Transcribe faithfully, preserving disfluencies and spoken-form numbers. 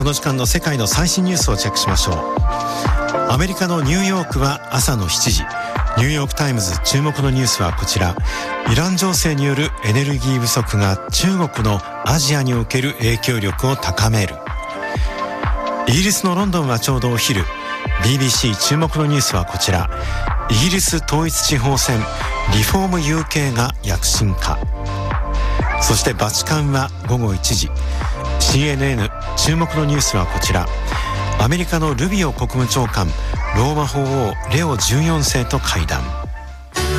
この時間の世界の最新ニュースをチェックしましょう。アメリカのニューヨークは朝のしちじ。ニューヨークタイムズ注目のニュースはこちら。イラン情勢によるエネルギー不足が中国のアジアにおける影響力を高める。イギリスのロンドンはちょうどお昼。 ビービーシー 注目のニュースはこちら。イギリス統一地方選リフォーム ユーケー が躍進か。そしてバチカンはごごいちじ。 シーエヌエヌ 注目のニュースはこちら。アメリカのルビオ国務長官ローマ法王レオじゅうよんせいと会談。